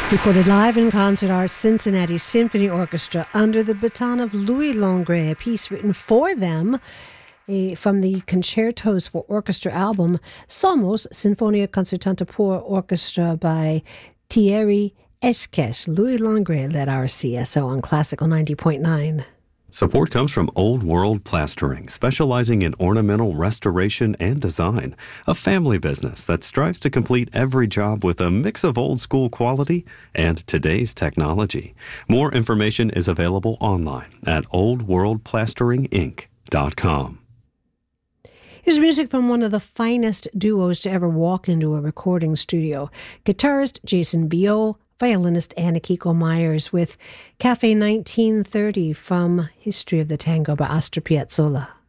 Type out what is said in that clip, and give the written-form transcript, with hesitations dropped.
Recorded live in concert, our Cincinnati Symphony Orchestra under the baton of Louis Langret, a piece written for them from the Concertos for Orchestra album, Somos Sinfonia Concertante pour Orchestra by Thierry Esquèche. Louis Langret led our CSO on Classical 90.9. Support comes from Old World Plastering, specializing in ornamental restoration and design. A family business that strives to complete every job with a mix of old school quality and today's technology. More information is available online at oldworldplasteringinc.com. Here's music from one of the finest duos to ever walk into a recording studio. Guitarist Jason Biot, violinist Anna-Kiko Myers with Cafe 1930 from History of the Tango by Astor Piazzolla.